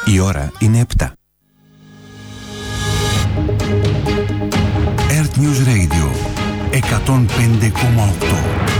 Η ώρα είναι 7. Earth News Radio 105,8.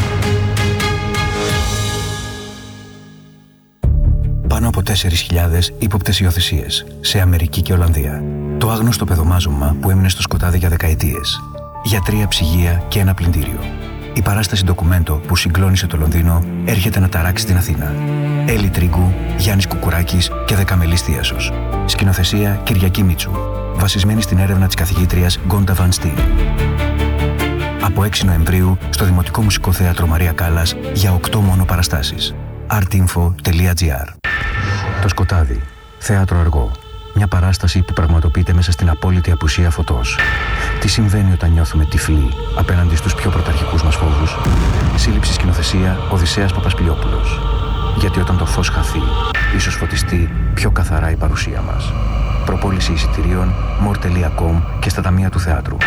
Πάνω από 4.000 ύποπτες υιοθεσίες σε Αμερική και Ολλανδία. Το άγνωστο παιδομάζωμα που έμεινε στο σκοτάδι για δεκαετίες. Γιατρία, ψυγεία και ένα πλυντήριο. Η παράσταση ντοκουμέντο που συγκλώνησε το Λονδίνο έρχεται να ταράξει την Αθήνα. Έλλη Τρίγκου, Γιάννης Κουκουράκης και Δεκαμελής Θίασος. Σκηνοθεσία Κυριακή Μίτσου. Βασισμένη στην έρευνα της καθηγήτριας Γκόντα Βαν Στιν. Από 6 Νοεμβρίου στο Δημοτικό Μουσικό Θέατρο Μαρία Κάλλας για 8 μόνο παραστάσεις. artinfo.gr. Το σκοτάδι. Θέατρο αργό. Μια παράσταση που πραγματοποιείται μέσα στην απόλυτη απουσία φωτός. Τι συμβαίνει όταν νιώθουμε τυφλοί απέναντι στους πιο πρωταρχικούς μας φόβους. Σύλληψη σκηνοθεσία Οδυσσέας Παπασπηλιόπουλος. Γιατί όταν το φως χαθεί, ίσως φωτιστεί πιο καθαρά η παρουσία μας. Προπόληση εισιτηρίων more.com και στα ταμεία του θεάτρου.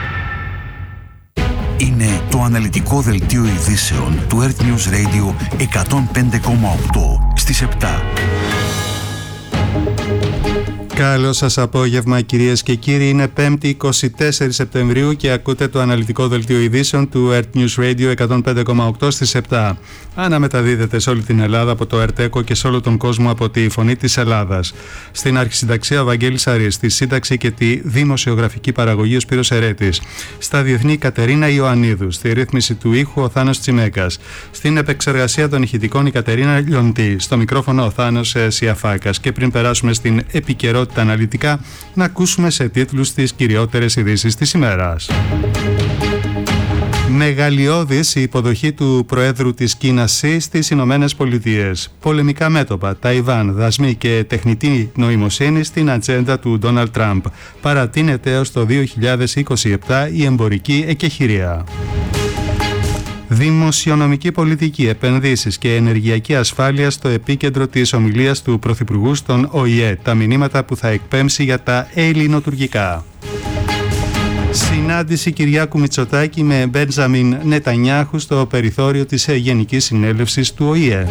Είναι το αναλυτικό δελτίο ειδήσεων του Earth News Radio 105,8 στις 7. Καλό σας απόγευμα κυρίες και κύριοι, είναι 5η 24 Σεπτεμβρίου και ακούτε το αναλυτικό δελτίο ειδήσεων του Earth News Radio 105,8 στις 7. Αναμεταδίδεται σε όλη την Ελλάδα από το ΕΡΤΕΚΟ και σε όλο τον κόσμο από τη Φωνή της Ελλάδας. Στην αρχισυνταξία Βαγγέλης Αρής, στη σύνταξη και τη δημοσιογραφική παραγωγή ο Σπύρος Ερέτης. Στα διεθνή Κατερίνα Ιωαννίδου, στη ρύθμιση του ήχου ο Θάνος Τσιμέκας. Στην επεξεργασία των ηχητικών η Κατερίνα Λιοντή, στο μικρόφωνο ο Θάνος Σιαφάκας. Και πριν περάσουμε στην επικαιρότητα αναλυτικά, να ακούσουμε σε τίτλους τις κυριότερες ειδήσεις της ημέρας. Μεγαλειώδης η υποδοχή του Προέδρου της Κίνας Σι στις Ηνωμένες Πολιτείες. Πολεμικά μέτωπα, Ταϊβάν, δασμοί και τεχνητή νοημοσύνη στην ατζέντα του Ντόναλντ Τραμπ. Παρατείνεται έως το 2027 η εμπορική εκεχηρία. Δημοσιονομική πολιτική, επενδύσεις και ενεργειακή ασφάλεια στο επίκεντρο της ομιλίας του Πρωθυπουργού στον ΟΗΕ. Τα μηνύματα που θα εκπέμψει για τα ελληνοτουρκικά. Συνάντηση Κυριάκου Μητσοτάκη με Μπέντζαμιν Νετανιάχου στο περιθώριο της Γενικής Συνέλευσης του ΟΗΕ.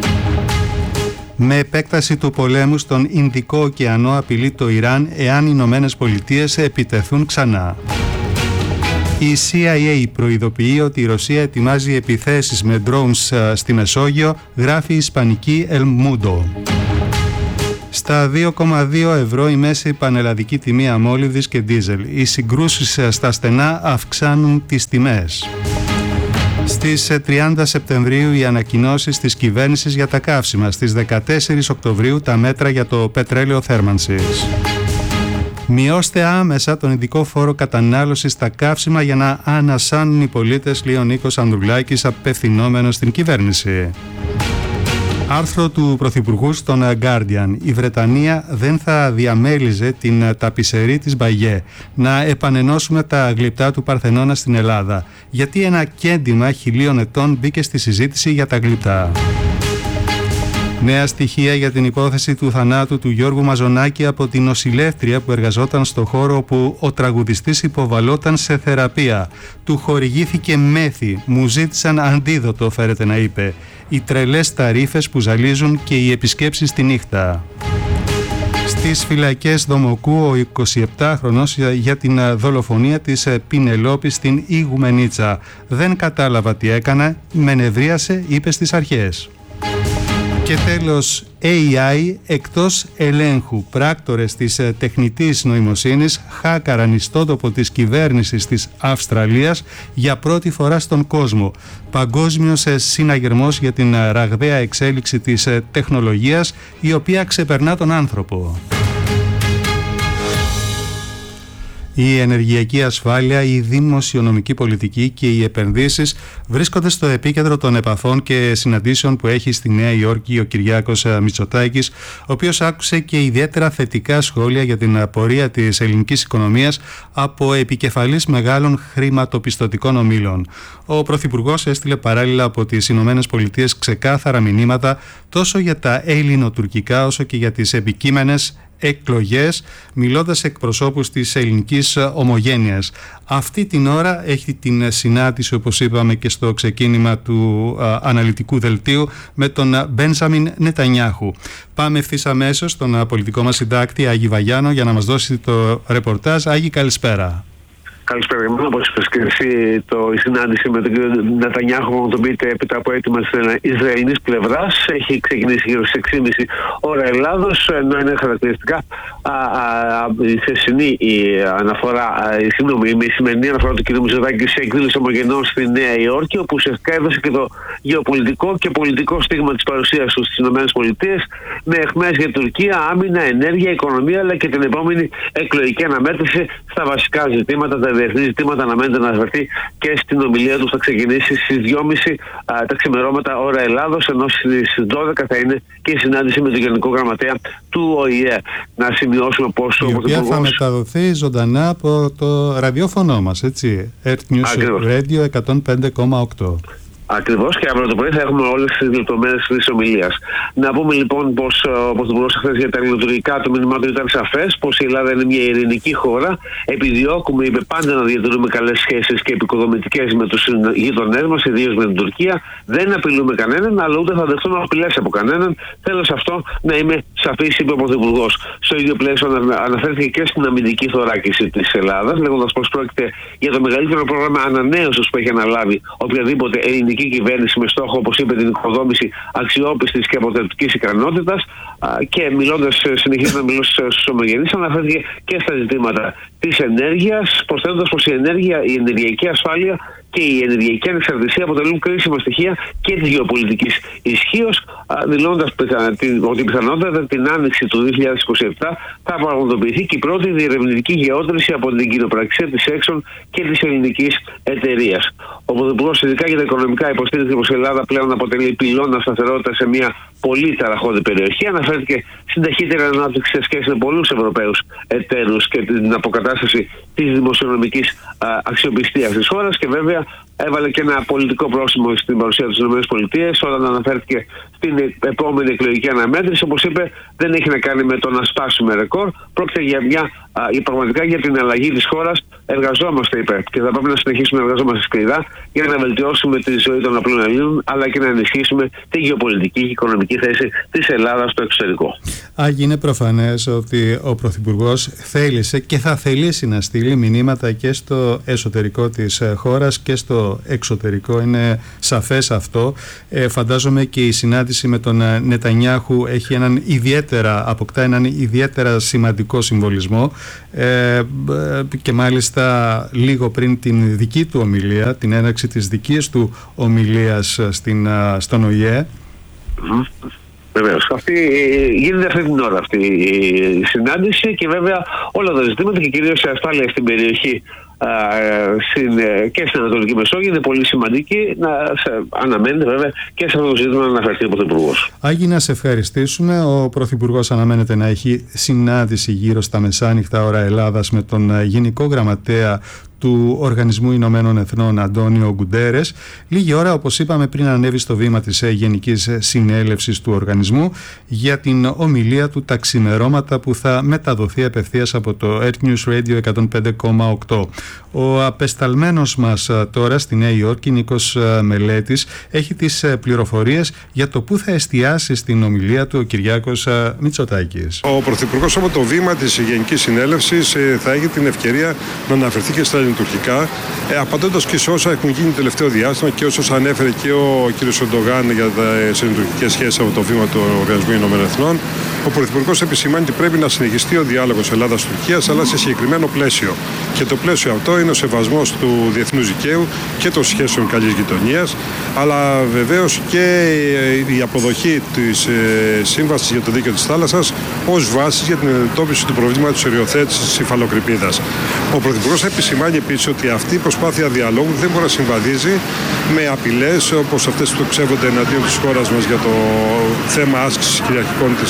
Με επέκταση του πολέμου στον Ινδικό ωκεανό απειλεί το Ιράν εάν οι Ηνωμένες Πολιτείες επιτεθούν ξανά. Η CIA προειδοποιεί ότι η Ρωσία ετοιμάζει επιθέσεις με drones στη Μεσόγειο, γράφει η ισπανική El Mundo. Στα 2,2 ευρώ η μέση πανελλαδική τιμή αμόλυβδης και ντίζελ. Οι συγκρούσεις στα στενά αυξάνουν τις τιμές. Στις 30 Σεπτεμβρίου οι ανακοινώσεις της κυβέρνησης για τα καύσιμα. Στις 14 Οκτωβρίου τα μέτρα για το πετρέλαιο θέρμανσης. Μειώστε άμεσα τον ειδικό φόρο κατανάλωσης στα καύσιμα για να ανασάνουν οι πολίτες, λέει ο Νίκος Ανδρουλάκης, απευθυνόμενος στην κυβέρνηση. Άρθρο του Πρωθυπουργού στον Guardian. Η Βρετανία δεν θα διαμέλιζε την ταπισερή της Μπαγιέ. Να επανενώσουμε τα γλυπτά του Παρθενώνα στην Ελλάδα. Γιατί ένα κέντημα 1000 ετών μπήκε στη συζήτηση για τα γλυπτά. Νέα στοιχεία για την υπόθεση του θανάτου του Γιώργου Μαζονάκη από την νοσηλεύτρια που εργαζόταν στο χώρο όπου ο τραγουδιστής υποβαλόταν σε θεραπεία. Του χορηγήθηκε μέθη, μου ζήτησαν αντίδοτο, φέρεται να είπε. Οι τρελές ταρίφες που ζαλίζουν και οι επισκέψεις τη νύχτα. Στις φυλακές Δομοκού ο 27χρονος για την δολοφονία της Πινελόπης στην Ιγουμενίτσα. Δεν κατάλαβα τι έκανα, με νευρίασε, είπε στις αρχές. Και τέλος, AI εκτός ελέγχου. Πράκτορες της τεχνητής νοημοσύνης χάκαραν ιστότοπο της κυβέρνησης της Αυστραλίας για πρώτη φορά στον κόσμο. Παγκόσμιος συναγερμός για την ραγδαία εξέλιξη της τεχνολογίας, η οποία ξεπερνά τον άνθρωπο. Η ενεργειακή ασφάλεια, η δημοσιονομική πολιτική και οι επενδύσεις βρίσκονται στο επίκεντρο των επαφών και συναντήσεων που έχει στη Νέα Υόρκη ο Κυριάκος Μητσοτάκης, ο οποίος άκουσε και ιδιαίτερα θετικά σχόλια για την πορεία της ελληνικής οικονομίας από επικεφαλής μεγάλων χρηματοπιστωτικών ομίλων. Ο Πρωθυπουργός έστειλε παράλληλα από τις Ηνωμένες Πολιτείες ξεκάθαρα μηνύματα τόσο για τα ελληνοτουρκικά όσο και για τις επικείμενες εκλογές, μιλώντας σε εκπροσώπους της ελληνικής ομογένειας. Αυτή την ώρα έχει την συνάντηση, όπως είπαμε και στο ξεκίνημα του αναλυτικού δελτίου, με τον Μπένζαμιν Νετανιάχου. Πάμε ευθύς αμέσως στον πολιτικό μας συντάκτη Άγη Βαγιάνο για να μας δώσει το ρεπορτάζ. Άγη, καλησπέρα. Καλησπέρα. Όπως είπες και εσύ, η συνάντηση με τον κ. Νετανιάχου, όπως το πείτε, έπειτα από αίτημα της Ισραηλινής πλευράς, έχει ξεκινήσει γύρω στις 6.30 ώρα Ελλάδος, ενώ είναι χαρακτηριστικά η χθεσινή η σημερινή αναφορά του κ. Μητσοτάκη σε εκδήλωση ομογενών στη Νέα Υόρκη, όπου ουσιαστικά έδωσε και το γεωπολιτικό και πολιτικό στίγμα της παρουσίας του στις ΗΠΑ, με αιχμές για Τουρκία, άμυνα, ενέργεια, οικονομία, αλλά και την επόμενη εκλογική αναμέτρηση στα βασικά ζητήματα. Τα διεθνή ζητήματα αναμένεται να αναφερθεί και στην ομιλία του. Θα ξεκινήσει στις 2.30 τα ξημερώματα ώρα Ελλάδος, ενώ στις 12 θα είναι και η συνάντηση με τον Γενικό Γραμματέα του ΟΗΕ. Να σημειώσουμε πόσο. Η οποία θα μεταδοθεί ζωντανά από το ραδιόφωνο μας, έτσι. Earth News Radio 105,8. Ακριβώς, και αύριο το πρωί θα έχουμε όλες τις λεπτομέρειες της ομιλίας. Να πούμε λοιπόν πως ο Πρωθυπουργός χθες για τα ελληνοτουρκικά του μήνυμά του ήταν σαφές πως η Ελλάδα είναι μια ειρηνική χώρα. Επιδιώκουμε, είπε, πάντα να διατηρούμε καλές σχέσεις και επικοδομητικές με τους γείτονές μας, ιδίως με την Τουρκία. Δεν απειλούμε κανέναν, αλλά ούτε θα δεχτούμε απειλές από κανέναν. Θέλω σε αυτό να είμαι σαφής, είπε ο Πρωθυπουργός. Στο ίδιο πλαίσιο αναφέρθηκε και στην αμυντική θωράκιση της Ελλάδας, λέγοντας πως πρόκειται για το μεγαλύτερο πρόγραμμα ανανέωσης που έχει αναλάβει οποιαδήποτε ελληνική κυβέρνηση, με στόχο, όπως είπε, την οικοδόμηση αξιόπιστης και αποτελεσματικής ικανότητας, και συνεχίζοντας να μιλώσει στους ομογενείς, αναφέρθηκε και στα ζητήματα της ενέργειας, προσθέτοντας πως η ενεργειακή ασφάλεια και η ενεργειακή ανεξαρτησία αποτελούν κρίσιμα στοιχεία και της γεωπολιτικής ισχύως, δηλώνοντας ότι πιθανότατα την άνοιξη του 2027 θα πραγματοποιηθεί και η πρώτη διερευνητική γεώτρηση από την κοινοπραξία της Exxon και της ελληνικής εταιρείας. Ο Πρωθυπουργός, ειδικά για τα οικονομικά, υποστήριξε πως η Ελλάδα πλέον αποτελεί πυλώνα σταθερότητα σε μια πολύ ταραχώδη περιοχή. Αναφέρθηκε στην ταχύτερη ανάπτυξη σε σχέση με πολλούς Ευρωπαίους εταίρους και την αποκατάσταση της δημοσιονομικής αξιοπιστίας της χώρας, και βέβαια έβαλε και ένα πολιτικό πρόσημο στην παρουσία της ΗΠΑ όταν αναφέρθηκε στην επόμενη εκλογική αναμέτρηση. Όπως είπε, δεν έχει να κάνει με το να σπάσουμε ρεκόρ. Πρόκειται για πραγματικά για την αλλαγή της χώρας. Εργαζόμαστε, είπε, και θα πρέπει να συνεχίσουμε να εργαζόμαστε σκληρά για να βελτιώσουμε τη ζωή των απλών Ελλήνων, αλλά και να ενισχύσουμε τη γεωπολιτική και οικονομική θέση της Ελλάδας στο εξωτερικό. Είναι προφανές ότι ο Πρωθυπουργός θέλησε και θα θελήσει να στείλει μηνύματα και στο εσωτερικό της χώρας και στο εξωτερικό. Είναι σαφές αυτό. Φαντάζομαι και η συνάντηση με τον Νετανιάχου αποκτά έναν ιδιαίτερα σημαντικό συμβολισμό, και μάλιστα λίγο πριν την δική του ομιλία, την έναρξη της δικής του ομιλίας στον ΟΗΕ. Βεβαίως. Γίνεται αυτή την ώρα αυτή η συνάντηση, και βέβαια όλα τα ζητήματα, και κυρίως η ασφάλεια στην περιοχή και στην Ανατολική Μεσόγειο, είναι πολύ σημαντική. Αναμένεται βέβαια και σε αυτό το ζήτημα να αναφερθεί ο Πρωθυπουργός. Άγη, να σε ευχαριστήσουμε. Ο Πρωθυπουργός αναμένεται να έχει συνάντηση γύρω στα μεσάνυχτα ώρα Ελλάδας με τον Γενικό Γραμματέα του Οργανισμού Ηνωμένων Εθνών, Αντώνιο Γκουντέρες, λίγη ώρα, όπως είπαμε, πριν ανέβει στο βήμα της Γενικής Συνέλευσης του Οργανισμού για την ομιλία του τα ξημερώματα, που θα μεταδοθεί απευθείας από το Earth News Radio 105,8. Ο απεσταλμένος μας τώρα στη Νέα Υόρκη, Νίκος Μελέτης, έχει τις πληροφορίες για το πού θα εστιάσει στην ομιλία του ο Κυριάκος Μητσοτάκης. Ο Πρωθυπουργός από το βήμα της Γενικής Συνέλευσης θα έχει την ευκαιρία να αναφερθεί και στα ελληνοτουρκικά, απαντώντας και σε όσα έχουν γίνει τελευταίο διάστημα και όσα ανέφερε και ο κ. Ερντογάν για τις ελληνοτουρκικές σχέσεις από το βήμα του Οργανισμού Ηνωμένων Εθνών. Ο Πρωθυπουργός επισημάνει ότι πρέπει να συνεχιστεί ο διάλογος Ελλάδας-Τουρκίας, αλλά σε συγκεκριμένο πλαίσιο. Και το πλαίσιο αυτό είναι ο σεβασμός του διεθνούς δικαίου και των σχέσεων καλής γειτονίας, αλλά βεβαίως και η αποδοχή της Σύμβασης για το Δίκαιο της Θάλασσας ως βάση για την αντιμετώπιση του προβλήματος της οριοθέτησης της υφαλοκρηπίδας. Ο Πρωθυπουργός επισημάνει επίσης ότι αυτή η προσπάθεια διαλόγου δεν μπορεί να συμβαδίζει με απειλές όπως αυτές που ξέβονται εναντίον της χώρας μας για το θέμα άσκησης κυριαρχικών της δικής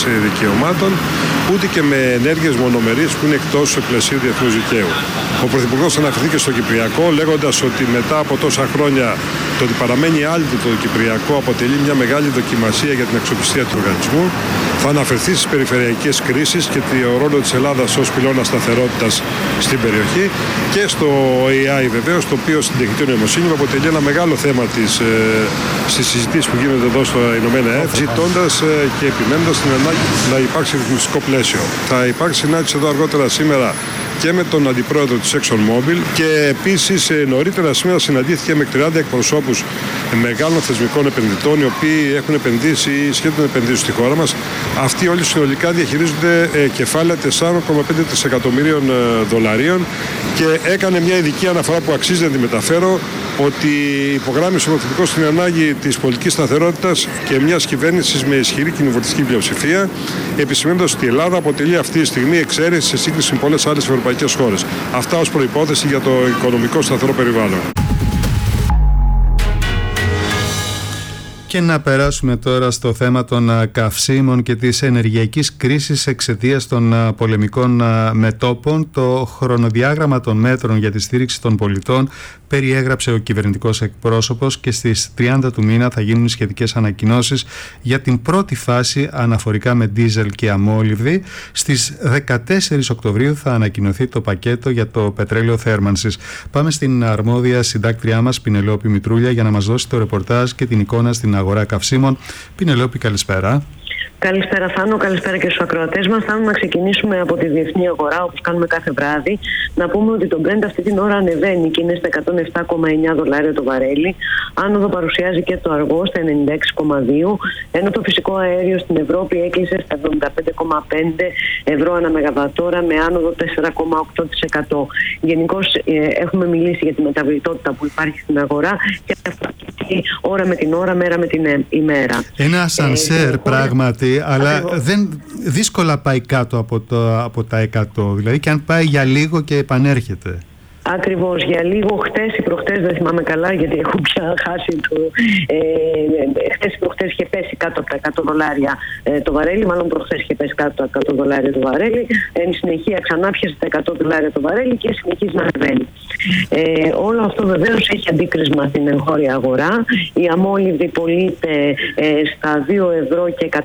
δικαιωμάτων, ούτε και με ενέργειες μονομερείς που είναι εκτός του πλαισίου διεθνούς δικαίου. Ο Πρωθυπουργός αναφερθήκε στο Κυπριακό, λέγοντας ότι μετά από τόσα χρόνια το ότι παραμένει άλυτο το Κυπριακό αποτελεί μια μεγάλη δοκιμασία για την αξιοπιστία του οργανισμού. Θα αναφερθεί στις περιφερειακές κρίσεις και το ρόλο της Ελλάδας ως πυλώνα σταθερότητας στην περιοχή και στο AI βεβαίως, το οποίο στην τεχνητή νοημοσύνη αποτελεί ένα μεγάλο θέμα στις συζητήσεις που γίνονται εδώ στο Ηνωμένα Έθνη, ζητώντας και επιμένοντας την ανάγκη να υπάρξει ρυθμιστικό πλαίσιο. Θα υπάρξει συνάντηση εδώ αργότερα σήμερα και με τον αντιπρόεδρο της ExxonMobil και επίσης νωρίτερα σήμερα συναντήθηκε με 30 εκπροσώπους μεγάλων θεσμικών επενδυτών οι οποίοι έχουν επενδύσει ή σχεδόν επενδύσει στη χώρα μας. Αυτοί όλοι συνολικά διαχειρίζονται κεφάλαια 4,5 δισεκατομμυρίων δολαρίων και έκανε μια ειδική αναφορά που αξίζει να τη μεταφέρω, ότι υπογράμμισε ο Πρωθυπουργός στην ανάγκη της πολιτικής σταθερότητας και μιας κυβέρνησης με ισχυρή κοινοβουλευτική πλειοψηφία, επισημαίνοντας ότι η Ελλάδα αποτελεί αυτή τη στιγμή εξαίρεση σε σύγκριση με πολλές άλλες ευρωπαϊκές χώρες. Αυτά ως προϋπόθεση για το οικονομικό σταθερό περιβάλλον. Και να περάσουμε τώρα στο θέμα των καυσίμων και της ενεργειακής κρίσης εξαιτίας των πολεμικών μετώπων. Το χρονοδιάγραμμα των μέτρων για τη στήριξη των πολιτών περιέγραψε ο κυβερνητικός εκπρόσωπος και στις 30 του μήνα θα γίνουν σχετικές ανακοινώσεις για την πρώτη φάση αναφορικά με ντίζελ και αμόλυβδη. Στις 14 Οκτωβρίου θα ανακοινωθεί το πακέτο για το πετρέλαιο θέρμανσης. Πάμε στην αρμόδια συντάκτριά μας Πινελόπη Μητρούλια για να μας δώσει το ρεπορτάζ και την εικόνα στην αγορά καυσίμων. Πινελόπη, καλησπέρα. Καλησπέρα Θάνο, καλησπέρα και στους ακροατές μας. Θέλω να ξεκινήσουμε από τη διεθνή αγορά, όπως κάνουμε κάθε βράδυ. Να πούμε ότι το Brent αυτή την ώρα ανεβαίνει και είναι στα $107,9 το βαρέλι. Άνοδο παρουσιάζει και το αργό στα 96,2, ενώ το φυσικό αέριο στην Ευρώπη έκλεισε στα 75,5 ευρώ ανά μεγαβατόρα με άνοδο 4,8%. Γενικώς έχουμε μιλήσει για τη μεταβλητότητα που υπάρχει στην αγορά και αυτό ώρα με την ώρα, μέρα με την ημέρα. Ένα ασανσέρ πράγματι. Αλλά δύσκολα πάει κάτω από τα 100, δηλαδή και αν πάει για λίγο και επανέρχεται. Ακριβώς, για λίγο χτες ή προχτές, δεν θυμάμαι καλά γιατί έχω πια χάσει το... χτες ή προχτές είχε πέσει κάτω από τα $100 το βαρέλι, μάλλον προχτές είχε πέσει κάτω από τα $100 το βαρέλι. Εν συνεχεία ξανά πιασε τα $100 το βαρέλι και συνεχίζει να ανεβαίνει. Όλο αυτό βεβαίως έχει αντίκρισμα στην εγχώρια αγορά. Η αμόλυβδη πωλείται στα 2 ευρώ και 199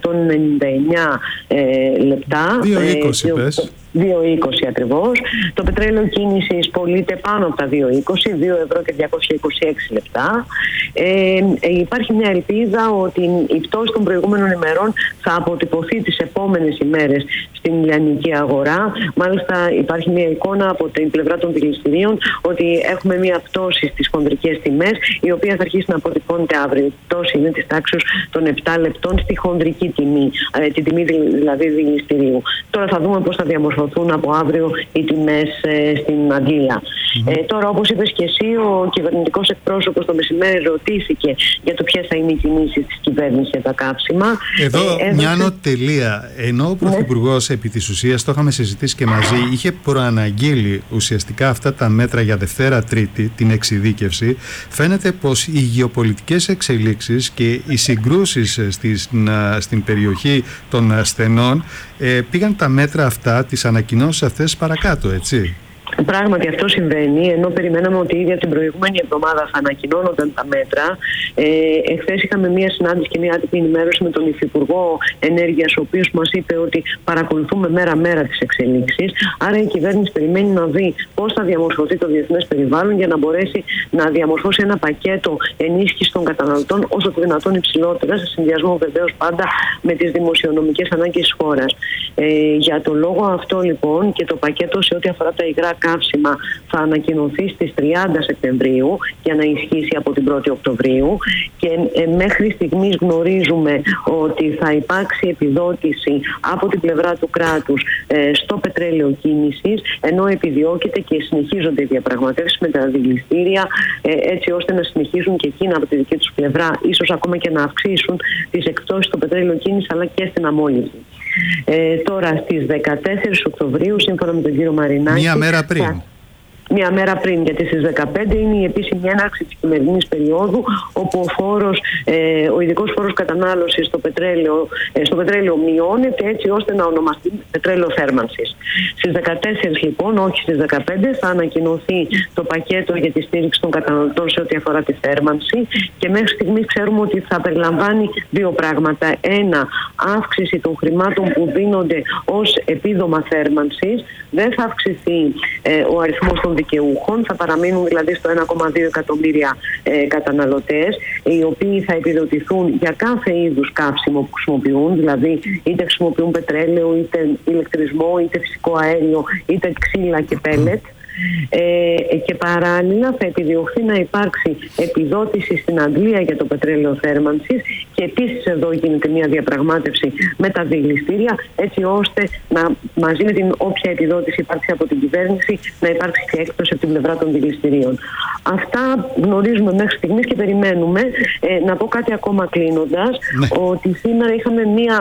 λεπτά. 2,20 πες. 2,20 ακριβώς. Το πετρέλαιο κίνησης πωλείται πάνω από τα 2,20, 2 ευρώ και 226 λεπτά. Υπάρχει μια ελπίδα ότι η πτώση των προηγούμενων ημερών θα αποτυπωθεί τις επόμενες ημέρες στην λιανική αγορά. Μάλιστα υπάρχει μια εικόνα από την πλευρά των δηληστηρίων ότι έχουμε μια πτώση στις χονδρικές τιμές, η οποία θα αρχίσει να αποτυπώνεται αύριο. Η πτώση είναι της τάξης των 7 λεπτών στη χονδρική τιμή, την τιμή δηλαδή δηληστηρίου. Τώρα θα δούμε πώς θα διαμορφωθούν από αύριο οι τιμές στην Αγγλία. Τώρα, όπως είπες και εσύ, ο κυβερνητικός εκπρόσωπος το μεσημέρι ρωτήθηκε για το ποιες θα είναι οι κινήσεις της κυβέρνησης για τα κάψιμα. Εδώ μια νοτελεία. Ενώ ο Πρωθυπουργός επί της ουσίας, το είχαμε συζητήσει και μαζί, είχε προαναγγείλει ουσιαστικά αυτά τα μέτρα για Δευτέρα Τρίτη, την εξειδίκευση, φαίνεται πως οι γεωπολιτικές εξελίξεις και οι συγκρούσεις στην περιοχή των στενών πήγαν τα μέτρα αυτά, τις ανακοινώσεις αυτές παρακάτω, έτσι. Πράγματι αυτό συμβαίνει, ενώ περιμέναμε ότι ήδη από την προηγούμενη εβδομάδα θα ανακοινώνονταν τα μέτρα. Εχθές είχαμε μία συνάντηση και μία άτυπη ενημέρωση με τον Υφυπουργό Ενέργειας, ο οποίος μας είπε ότι παρακολουθούμε μέρα-μέρα τις εξελίξεις. Άρα η κυβέρνηση περιμένει να δει πώς θα διαμορφωθεί το διεθνές περιβάλλον για να μπορέσει να διαμορφώσει ένα πακέτο ενίσχυσης των καταναλωτών όσο το δυνατόν υψηλότερα, σε συνδυασμό βεβαίως πάντα με τις δημοσιονομικές ανάγκες της χώρας. Για τον λόγο αυτό λοιπόν και το πακέτο σε ό,τι αφορά τα υγρά καύσιμα θα ανακοινωθεί στις 30 Σεπτεμβρίου για να ισχύσει από την 1η Οκτωβρίου και μέχρι στιγμής γνωρίζουμε ότι θα υπάρξει επιδότηση από την πλευρά του κράτους στο πετρέλαιο κίνησης, ενώ επιδιώκεται και συνεχίζονται οι διαπραγματεύσεις με τα δηληστήρια έτσι ώστε να συνεχίσουν και εκείνα από τη δική τους πλευρά, ίσως ακόμα και να αυξήσουν τις εκπτώσεις στο πετρέλαιο κίνησης αλλά και στην αμόλυβδη. Τώρα στις 14 Οκτωβρίου, σύμφωνα με τον κύριο Μαρινάκη, μία μέρα πριν. μία μέρα πριν, γιατί στις 15 είναι η επίσημη έναρξη της χειμερινής περίοδου, όπου ο ειδικός φόρος κατανάλωσης στο πετρέλαιο μειώνεται, έτσι ώστε να ονομαστεί πετρέλαιο θέρμανσης. Στις 14 λοιπόν, όχι στις 15, θα ανακοινωθεί το πακέτο για τη στήριξη των καταναλωτών σε ό,τι αφορά τη θέρμανση, και μέχρι στιγμής ξέρουμε ότι θα περιλαμβάνει δύο πράγματα. Ένα, αύξηση των χρημάτων που δίνονται ως επίδομα θέρμανσης. Δεν θα αυξηθεί ο αριθμός των δικαιούχων, θα παραμείνουν δηλαδή στο 1,2 εκατομμύρια καταναλωτές, οι οποίοι θα επιδοτηθούν για κάθε είδους καύσιμο που χρησιμοποιούν, δηλαδή είτε χρησιμοποιούν πετρέλαιο, είτε ηλεκτρισμό, είτε φυσικό αέριο, είτε ξύλα και πέλετ. Και παράλληλα θα επιδιωχθεί να υπάρξει επιδότηση στην Αγγλία για το πετρέλαιο θέρμανσης, και επίσης εδώ γίνεται μια διαπραγμάτευση με τα δηληστήρια, έτσι ώστε μαζί με την όποια επιδότηση υπάρξει από την κυβέρνηση να υπάρξει και έκπτωση από την πλευρά των δηληστηρίων. Αυτά γνωρίζουμε μέχρι στιγμής και περιμένουμε. Να πω κάτι ακόμα κλείνοντας, ότι σήμερα είχαμε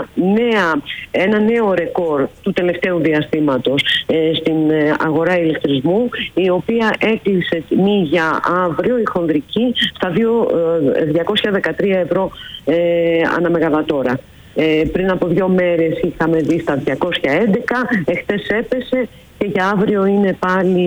ένα νέο ρεκόρ του τελευταίου διαστήματος στην αγορά ηλεκτρισμού, η οποία έκλεισε τιμή για αύριο, η χονδρική, στα 213 ευρώ ανά μεγαβατόρα. Πριν από 2 μέρες είχαμε δει στα 211, εχθές έπεσε και για αύριο είναι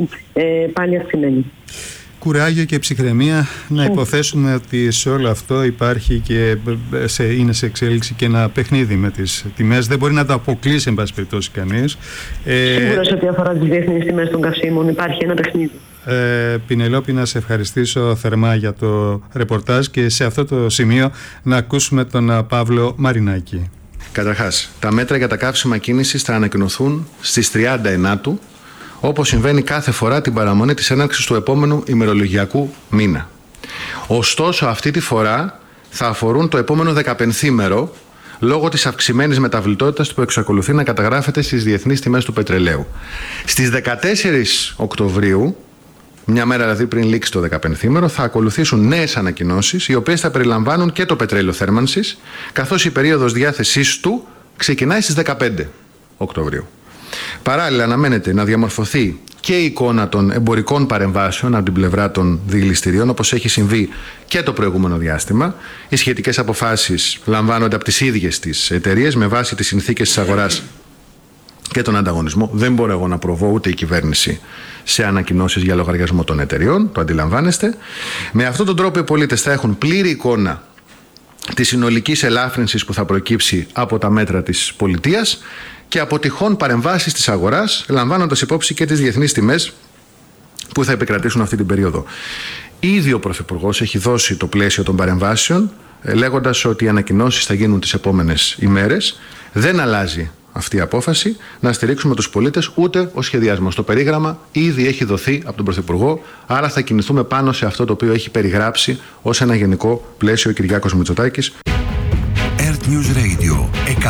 πάλι αυξημένη. Κουράγιο και ψυχραιμία. Να υποθέσουμε ότι σε όλο αυτό υπάρχει και είναι σε εξέλιξη και ένα παιχνίδι με τις τιμές. Δεν μπορεί να το αποκλείσει εν πάση περιπτώσει κανείς. Σίγουρα σε ό,τι αφορά τις διεθνείς τιμές των καυσίμων υπάρχει ένα παιχνίδι. Πινελόπη, να σε ευχαριστήσω θερμά για το ρεπορτάζ, και σε αυτό το σημείο να ακούσουμε τον Παύλο Μαρινάκη. Καταρχάς, τα μέτρα για τα καύσιμα κίνησης θα ανακοινωθούν στις 30 όπως συμβαίνει κάθε φορά την παραμονή της έναρξης του επόμενου ημερολογιακού μήνα. Ωστόσο, αυτή τη φορά θα αφορούν το επόμενο 15ήμερο, λόγω της αυξημένης μεταβλητότητας που εξακολουθεί να καταγράφεται στις διεθνείς τιμές του πετρελαίου. Στις 14 Οκτωβρίου, μια μέρα δηλαδή πριν λήξει το 15ήμερο, θα ακολουθήσουν νέες ανακοινώσεις, οι οποίες θα περιλαμβάνουν και το πετρέλαιο θέρμανσης, καθώς η περίοδος διάθεσής του ξεκινάει στις 15 Οκτωβρίου. Παράλληλα, αναμένεται να διαμορφωθεί και η εικόνα των εμπορικών παρεμβάσεων από την πλευρά των δηληστηρίων, όπως έχει συμβεί και το προηγούμενο διάστημα. Οι σχετικές αποφάσεις λαμβάνονται από τις ίδιες τις εταιρείες με βάση τις συνθήκες της αγοράς και τον ανταγωνισμό. Δεν μπορώ εγώ να προβώ, ούτε η κυβέρνηση, σε ανακοινώσεις για λογαριασμό των εταιρεών. Το αντιλαμβάνεστε. Με αυτόν τον τρόπο οι πολίτες θα έχουν πλήρη εικόνα της συνολικής ελάφρυνσης που θα προκύψει από τα μέτρα της πολιτείας και από τυχόν παρεμβάσεις της αγοράς, λαμβάνοντας υπόψη και τις διεθνείς τιμές που θα επικρατήσουν αυτή την περίοδο. Ήδη ο Πρωθυπουργός έχει δώσει το πλαίσιο των παρεμβάσεων, λέγοντας ότι οι ανακοινώσεις θα γίνουν τις επόμενες ημέρες. Δεν αλλάζει αυτή η απόφαση να στηρίξουμε τους πολίτες, ούτε ο σχεδιασμός. Το περίγραμμα ήδη έχει δοθεί από τον Πρωθυπουργό, άρα θα κινηθούμε πάνω σε αυτό το οποίο έχει περιγράψει ως ένα γενικό πλαίσιο ο Κυριάκος Μητσοτάκης. Earth News Radio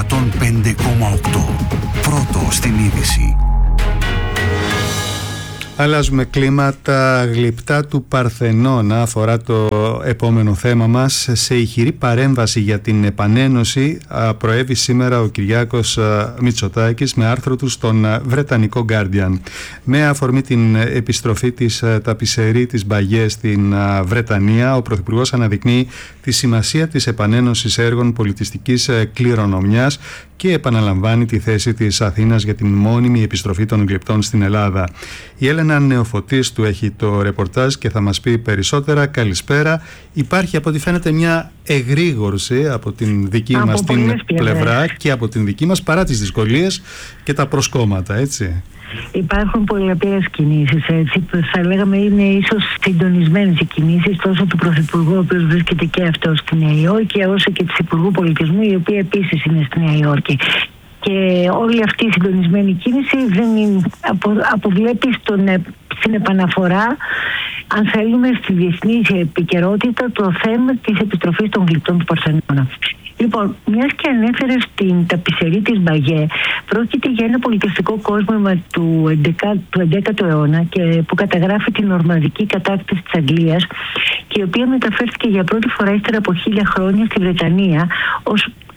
105,8. Πρώτο στην είδηση. Αλλάζουμε κλίμα. Τα γλυπτά του Παρθενώνα αφορά το επόμενο θέμα μας. Σε ηχηρή παρέμβαση για την επανένωση προέβη σήμερα ο Κυριάκος Μητσοτάκης με άρθρο του στον βρετανικό Guardian. Με αφορμή την επιστροφή της ταπισερή της Μπαγιέ στην Βρετανία, ο Πρωθυπουργός αναδεικνύει τη σημασία της επανένωσης έργων πολιτιστικής κληρονομιάς και επαναλαμβάνει τη θέση της Αθήνας για την μόνιμη επιστροφή των γλυπτών στην Ελλάδα. Η Έλενα Νεοφωτίστου έχει το ρεπορτάζ και θα μας πει περισσότερα. Καλησπέρα. Υπάρχει από ό,τι φαίνεται μια εγρήγορση από την δική μας την πλευρά και από την δική μας, παρά τις δυσκολίες και τα προσκόμματα, έτσι. Υπάρχουν πολλαπλές κινήσεις, έτσι, που θα λέγαμε είναι ίσως συντονισμένες οι κινήσεις τόσο του Πρωθυπουργού, ο οποίος βρίσκεται και αυτός στη Νέα Υόρκη, όσο και της Υπουργού Πολιτισμού, η οποία επίσης είναι στη Νέα Υόρκη. Και όλη αυτή η συντονισμένη κίνηση δεν αποβλέπει στην επαναφορά, αν θέλουμε, στη διεθνή επικαιρότητα το θέμα της επιστροφής των γλυπτών του Παρθενώνα. Λοιπόν, μιας και ανέφερε στην ταπισερή της Μπαγιέ, πρόκειται για ένα πολιτιστικό κόσμημα του 11ου αιώνα και που καταγράφει την νορμανδική κατάκτηση της Αγγλίας και η οποία μεταφέρθηκε για πρώτη φορά ύστερα από 1000 χρόνια στη Βρετανία ως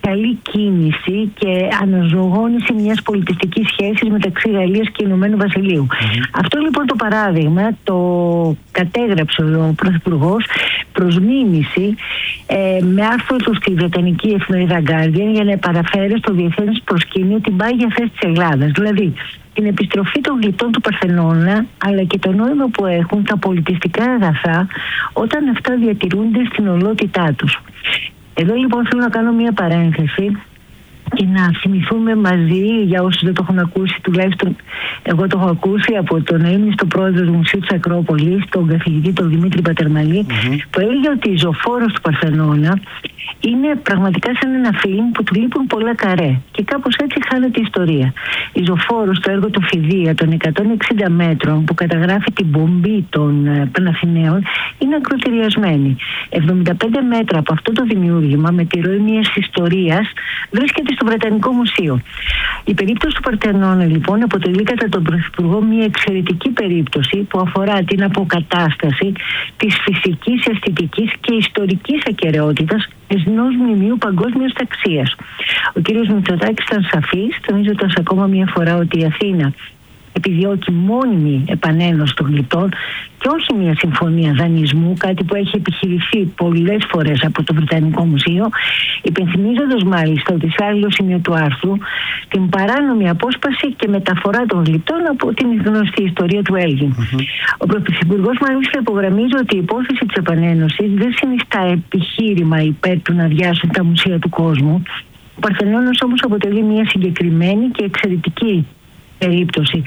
καλή κίνηση και αναζωογόνηση μιας πολιτιστικής σχέσης μεταξύ Γαλλίας και Ηνωμένου Βασιλείου. Αυτό λοιπόν το παράδειγμα το κατέγραψε ο Πρωθυπουργός προς μίμηση με άρθρο του στη βρετανική εφημερίδα Guardian για να παραφέρει στο διεθνές προσκήνιο την πάγια θέση της Ελλάδας. Δηλαδή την επιστροφή των γλυπτών του Παρθενώνα, αλλά και το νόημα που έχουν τα πολιτιστικά αγαθά όταν αυτά διατηρούνται στην ολότητά τους. Εδώ λοιπόν θέλω να κάνω μια παρένθεση και να θυμηθούμε μαζί, για όσους δεν το έχουν ακούσει, τουλάχιστον εγώ το έχω ακούσει από τον αείμνηστο πρόεδρο του Μουσείου της Ακρόπολης, τον καθηγητή τον Δημήτρη Πατερμαλή, που έλεγε ότι η ζωφόρος του Παρθενώνα είναι πραγματικά σαν ένα φιλμ που του λείπουν πολλά καρέ και κάπως έτσι χάνεται η ιστορία. Η ζωφόρος, το έργο του Φιδία των 160 μέτρων που καταγράφει την πομπή των Παναθηναίων, είναι ακροτηριασμένη. 75 μέτρα από αυτό το δημιούργημα με τη ροή μιας ιστορίας βρίσκεται στο Βρετανικό Μουσείο. Η περίπτωση του Παρθενώνα λοιπόν αποτελεί κατά τον Πρωθυπουργό μια εξαιρετική περίπτωση που αφορά την αποκατάσταση της φυσικής, αισθητικής και ιστορικής ακεραιότητας ενός μνημείου παγκόσμιας αξίας. Ο κύριος Μητσοτάκης ήταν σαφής, τονίζοντας ακόμα μια φορά ότι η Αθήνα επιδιώκει μόνιμη επανένωση των γλυπτών και όχι μια συμφωνία δανεισμού, κάτι που έχει επιχειρηθεί πολλές φορές από το Βρετανικό Μουσείο, υπενθυμίζοντας μάλιστα ότι σε άλλο σημείο του άρθρου την παράνομη απόσπαση και μεταφορά των γλυπτών από την γνωστή ιστορία του Έλγιν. Ο Πρωθυπουργός μάλιστα υπογραμμίζει ότι η υπόθεση της επανένωσης δεν συνιστά επιχείρημα υπέρ του να αδειάσουν τα μουσεία του κόσμου. Ο Παρθενώνας όμως αποτελεί μια συγκεκριμένη και εξαιρετική περίπτωση.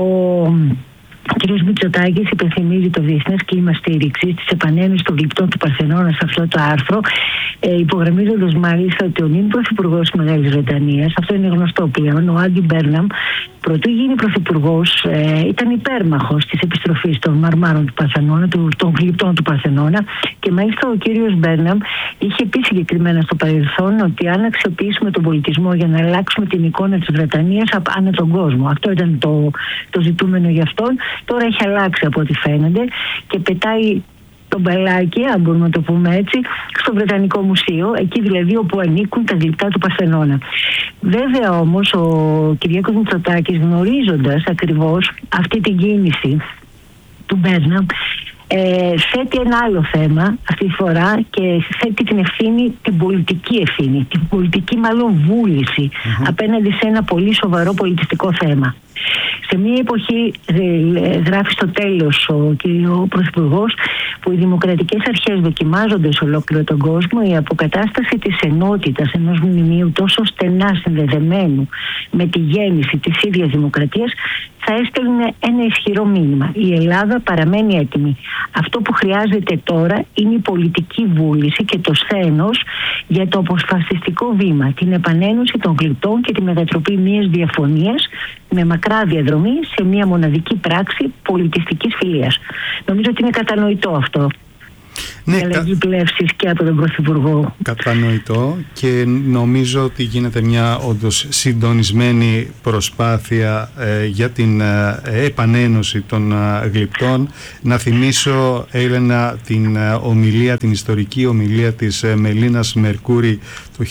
Ο κ. Μητσοτάκης υπενθυμίζει το διεθνές κλίμα στήριξης της επανένωσης των γλυπτών του Παρθενώνα σε αυτό το άρθρο, υπογραμμίζοντας μάλιστα ότι ο νυν πρωθυπουργός της Μεγάλης Βρετανίας, αυτό είναι γνωστό πλέον, ο Άντι Μπέρναμ, πρωτού γίνει πρωθυπουργός, ήταν υπέρμαχος της επιστροφής των μαρμάρων του Παρθενώνα, των γλυπτών του Παρθενώνα, και μάλιστα ο κύριος Μπέρναμ είχε πει συγκεκριμένα στο παρελθόν ότι αν αξιοποιήσουμε τον πολιτισμό για να αλλάξουμε την εικόνα της Βρετανίας ανά τον κόσμο. Αυτό ήταν το ζητούμενο για αυτόν. Τώρα έχει αλλάξει από ό,τι φαίνεται και πετάει το μπαλάκι, αν μπορούμε να το πούμε έτσι, στο Βρετανικό Μουσείο, εκεί δηλαδή όπου ανήκουν τα γλυπτά του Παρθενώνα. Βέβαια όμως ο Κυριάκος Μητσοτάκης, γνωρίζοντας ακριβώς αυτή την κίνηση του Μπέρναμ, θέτει ένα άλλο θέμα αυτή τη φορά και θέτει την ευθύνη, την πολιτική ευθύνη, την πολιτική μάλλον βούληση απέναντι σε ένα πολύ σοβαρό πολιτιστικό θέμα. Σε μια εποχή, γράφει στο τέλος ο Πρωθυπουργός, που οι δημοκρατικές αρχές δοκιμάζονται σε ολόκληρο τον κόσμο, η αποκατάσταση της ενότητας ενός μνημείου τόσο στενά συνδεδεμένου με τη γέννηση της ίδιας δημοκρατίας θα έστελνε ένα ισχυρό μήνυμα. Η Ελλάδα παραμένει έτοιμη. Αυτό που χρειάζεται τώρα είναι η πολιτική βούληση και το σθένος για το αποφασιστικό βήμα, την επανένωση των γλυπτών και τη μετατροπή μιας διαφωνίας με μακρά διαδρομή σε μια μοναδική πράξη πολιτιστικής φιλίας. Νομίζω ότι είναι κατανοητό αυτό. Ναι, αλλαγή πλεύσης και από τον Πρωθυπουργό. Κατανοητό, και νομίζω ότι γίνεται μια όντως συντονισμένη προσπάθεια για την επανένωση των γλυπτών. Να θυμίσω, Έλενα, την ομιλία, την ιστορική ομιλία της Μελίνας Μερκούρη το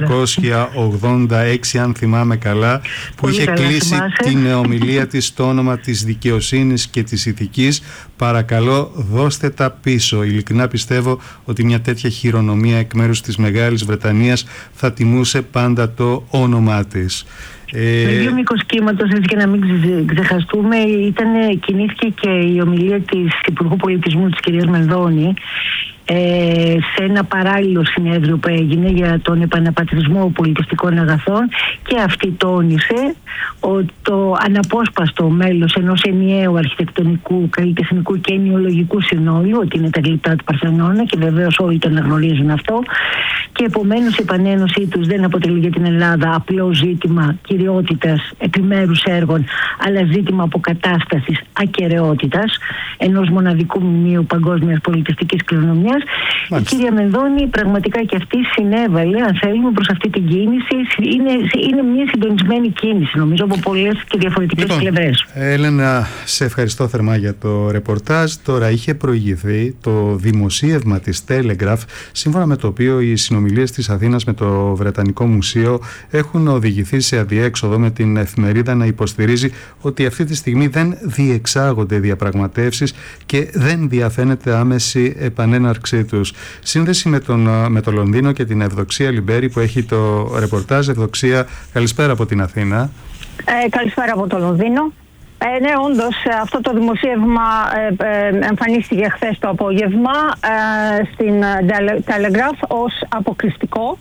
1986, αν θυμάμαι καλά, που είχε κλείσει την ομιλία της στο όνομα της δικαιοσύνης και της ηθικής. Παρακαλώ, δώστε τα πίσω. Ειλικρινά πιστεύω ότι μια τέτοια χειρονομία εκ μέρους της Μεγάλης Βρετανίας θα τιμούσε πάντα το όνομά της. Με δύο μήκος κύματος, έτσι και να μην ξεχαστούμε, κινήθηκε και η ομιλία της Υπουργού Πολιτισμού της κυρίας Μενδώνη σε ένα παράλληλο συνέδριο που έγινε για τον επαναπατρισμό πολιτιστικών αγαθών, και αυτή τόνισε ότι το αναπόσπαστο μέλος ενός ενιαίου αρχιτεκτονικού, καλλιτεχνικού και ενοιολογικού συνόλου, ότι είναι τα γλυπτά του Παρθενώνα, και βεβαίως όλοι το αναγνωρίζουν αυτό, και επομένως η επανένωσή τους δεν αποτελεί για την Ελλάδα απλό ζήτημα κυριότητας επιμέρους έργων, αλλά ζήτημα αποκατάστασης ακεραιότητας ενός μοναδικού μνημείου παγκόσμιας πολιτιστικής κληρονομιάς, μας. Η κυρία Μενδώνη πραγματικά και αυτή συνέβαλε, αν θέλουμε, προς αυτή την κίνηση. Είναι μια συντονισμένη κίνηση, νομίζω, από πολλές και διαφορετικές πλευρές. Έλενα, σε ευχαριστώ θερμά για το ρεπορτάζ. Τώρα είχε προηγηθεί το δημοσίευμα της Telegraph, σύμφωνα με το οποίο οι συνομιλίες της Αθήνας με το Βρετανικό Μουσείο έχουν οδηγηθεί σε αδιέξοδο, με την εφημερίδα να υποστηρίζει ότι αυτή τη στιγμή δεν διεξάγονται διαπραγματεύσεις και δεν διαφαίνεται άμεση επανέναρξή τους. Σύνδεση με το Λονδίνο και την Ευδοξία Λιμπέρη που έχει το ρεπορτάζ. Ευδοξία, καλησπέρα από την Αθήνα. Καλησπέρα από το Λονδίνο. Ναι, όντως αυτό το δημοσίευμα εμφανίστηκε χθες το απόγευμα στην Telegraph ως αποκριστικό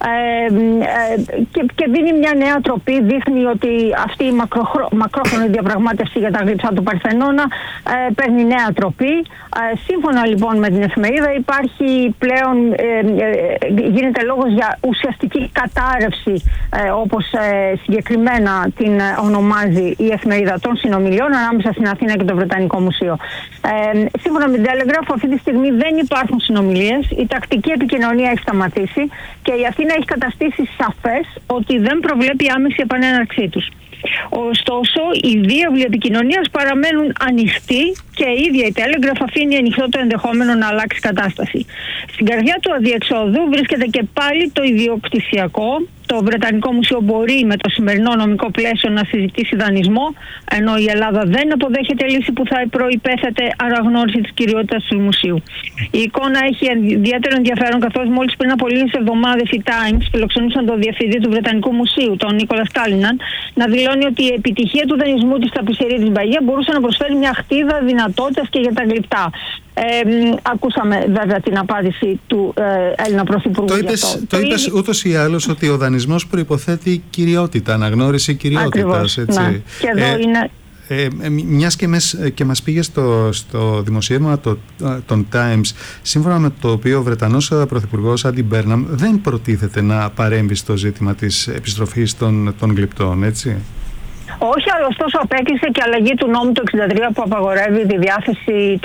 και δίνει μια νέα τροπή. Δείχνει ότι αυτή η μακρόχρονη διαπραγμάτευση για τα γλυψά του Παρθενώνα παίρνει νέα τροπή. Σύμφωνα λοιπόν με την εφημερίδα, υπάρχει πλέον, γίνεται λόγος για ουσιαστική κατάρρευση, όπως συγκεκριμένα την ονομάζει η εφημερίδα, των συνομιλιών ανάμεσα στην Αθήνα και το Βρετανικό Μουσείο. Σύμφωνα με την Telegraph, αυτή τη στιγμή δεν υπάρχουν συνομιλίες, η τακτική επικοινωνία έχει σταματήσει και η Αθήνα έχει καταστήσει σαφές ότι δεν προβλέπει άμεση επανέναρξή τους. Ωστόσο, οι διάβλοι επικοινωνίας παραμένουν ανοιχτοί και η ίδια η Telegraph αφήνει ανοιχτό το ενδεχόμενο να αλλάξει κατάσταση. Στην καρδιά του αδιεξόδου βρίσκεται και πάλι το ιδιοκτησιακό. Το Βρετανικό Μουσείο μπορεί με το σημερινό νομικό πλαίσιο να συζητήσει δανεισμό, ενώ η Ελλάδα δεν αποδέχεται λύση που θα προϋπέθετε αναγνώριση της κυριότητας του Μουσείου. Η εικόνα έχει ιδιαίτερο ενδιαφέρον, καθώς μόλις πριν από λίγες εβδομάδες οι Times φιλοξενούσαν τον διευθυντή του Βρετανικού Μουσείου, τον Νίκολα Κάλιναν, να δηλώνει ότι η επιτυχία του δανεισμού της ταπισερή της Μπαγία μπορούσε να προσφέρει μια χτίδα δυνατότητας και για τα γλυπτά. Ακούσαμε βέβαια την απάντηση του Έλληνα Πρωθυπουργού. Το είπες ούτως ή άλλως ότι ο δανεισμός προϋποθέτει κυριότητα, αναγνώριση κυριότητας. Έτσι. Ναι. Και εδώ είναι... Μιας και μας πήγε στο δημοσίευμα των Times, σύμφωνα με το οποίο ο Βρετανός Πρωθυπουργός Άντι Μπέρναμ δεν προτίθεται να παρέμβει στο ζήτημα της επιστροφής των γλυπτών, έτσι. Όχι, αλλά ωστόσο απέκλεισε και αλλαγή του νόμου του 63 που απαγορεύει τη διάθεση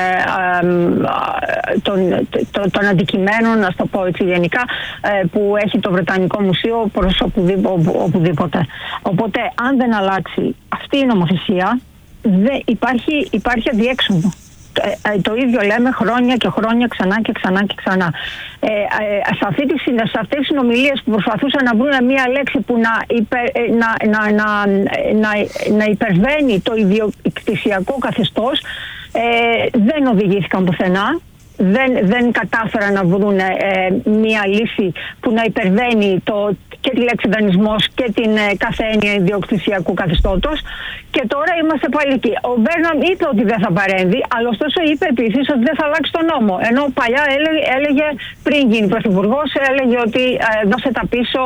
των αντικειμένων, να το πω έτσι γενικά, που έχει το Βρετανικό Μουσείο προς οπουδήποτε. Οπότε, αν δεν αλλάξει αυτή η νομοθεσία, υπάρχει αδιέξοδο. Το ίδιο λέμε χρόνια και χρόνια, ξανά και ξανά και ξανά. Σε αυτές τις συνομιλίες που προσπαθούσαν να βρουν μια λέξη που να υπερβαίνει το ιδιοκτησιακό καθεστώς, δεν οδηγήθηκαν πουθενά. Δεν κατάφεραν να βρουν μια λύση που να υπερβαίνει και τη λέξη δανεισμός και την κάθε έννοια ιδιοκτησιακού καθεστώτος. Και τώρα είμαστε πάλι εκεί. Ο Μπέρναμ είπε ότι δεν θα παρέμβει, αλλά ωστόσο είπε επίσης ότι δεν θα αλλάξει τον νόμο. Ενώ παλιά έλεγε, πριν γίνει πρωθυπουργός, έλεγε ότι δώσε τα πίσω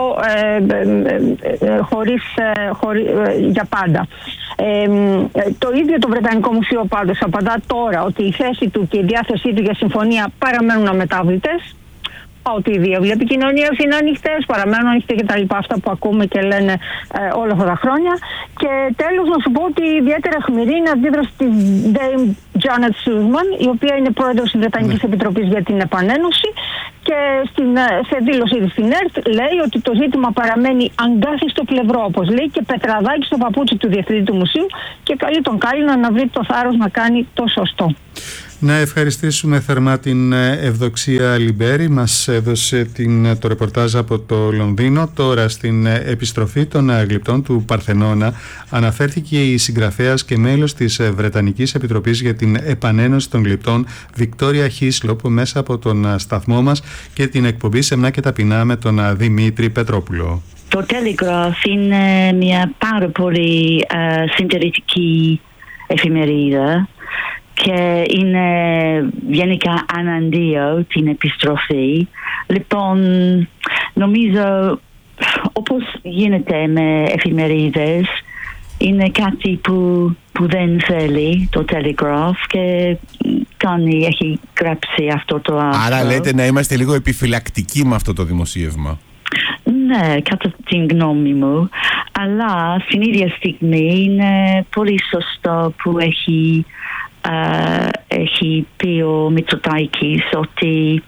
για πάντα. Το ίδιο το Βρετανικό Μουσείο πάντως απαντά τώρα ότι η θέση του και η διάθεσή του για συμφωνία παραμένουν αμετάβλητες, ότι οι διάβλοι επικοινωνίας είναι ανοιχτές, παραμένουν ανοιχτές και τα λοιπά, αυτά που ακούμε και λένε όλα αυτά τα χρόνια. Και τέλος να σου πω ότι ιδιαίτερα αιχμηρή είναι η αντίδραση της Dame Janet Suzman, η οποία είναι πρόεδρος της Βρετανικής Επιτροπής για την Επανένωση, και σε δήλωσή της στην ΕΡΤ λέει ότι το ζήτημα παραμένει αγκάθι στο πλευρό, όπως λέει, και πετραδάκι στο παπούτσι του διευθυντή του μουσείου, και καλεί τον Κάλινα να βρει το θάρρος να κάνει το σωστό. Να ευχαριστήσουμε θερμά την Ευδοξία Λιμπέρη, μας έδωσε το ρεπορτάζ από το Λονδίνο. Τώρα στην επιστροφή των γλυπτών του Παρθενώνα αναφέρθηκε η συγγραφέας και μέλος της Βρετανικής Επιτροπής για την Επανένωση των Γλυπτών Βικτόρια Χίσλοπ μέσα από τον σταθμό μας και την εκπομπή Σεμνά και Ταπεινά με τον Δημήτρη Πετρόπουλο. Το Telegraph είναι μια πάρα πολύ συντηρητική εφημερίδα και είναι γενικά αναντίο την επιστροφή. Λοιπόν, νομίζω όπως γίνεται με εφημερίδες, είναι κάτι που δεν θέλει το Telegraph και έχει γράψει αυτό το άρθρο. Άρα λέτε να είμαστε λίγο επιφυλακτικοί με αυτό το δημοσίευμα. Ναι, κατά την γνώμη μου, αλλά στην ίδια στιγμή είναι πολύ σωστό που έχει έχει πει ο Μητσοτάκης ότι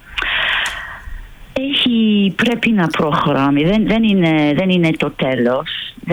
πρέπει να προχωράμε. Δεν είναι το τέλος.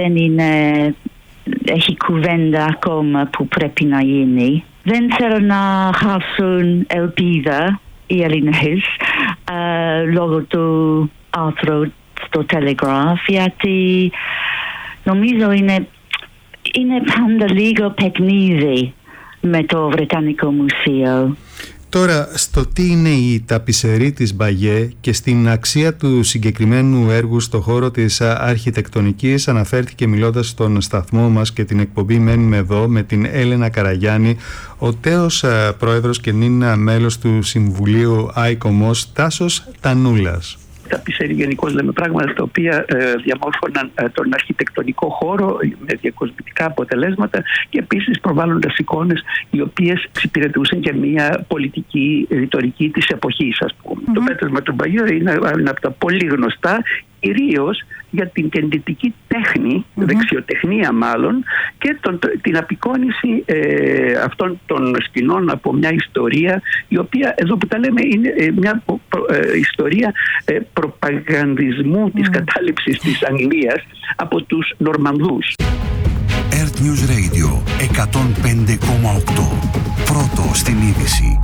Έχει κουβέντα ακόμα που πρέπει να γίνει. Δεν θέλω να χάσουν ελπίδα οι Έλληνες λόγω του άρθρου στο Telegraph, γιατί νομίζω είναι πάντα λίγο παιχνίδι με το Βρετανικό Μουσείο. Τώρα, στο τι είναι η ταπισερή της Μπαγιέ και στην αξία του συγκεκριμένου έργου στο χώρο της αρχιτεκτονικής αναφέρθηκε μιλώντας στον σταθμό μας και την εκπομπή «Μένουμε εδώ» με την Έλενα Καραγιάννη, ο τέος πρόεδρος και νυν μέλος του Συμβουλίου ΆΙΚΟΜΟΣ Τάσος Τανούλας. Ταπισέρι γενικώς λέμε πράγματα τα οποία διαμόρφωναν τον αρχιτεκτονικό χώρο με διακοσμητικά αποτελέσματα και επίσης προβάλλοντας εικόνες οι οποίες εξυπηρετούσαν και μια πολιτική ρητορική της εποχής, ας πούμε. Το πέτρασμα του Μπαγιέ είναι ένα από τα πολύ γνωστά, κυρίως για την κεντητική τέχνη, δεξιοτεχνία μάλλον, και την απεικόνιση αυτών των σκηνών από μια ιστορία η οποία εδώ που τα λέμε είναι μια ιστορία προπαγανδισμού της κατάληψης της Αγγλίας από τους Νορμανδούς. Earth News Radio 105,8. Πρώτο στην είδηση.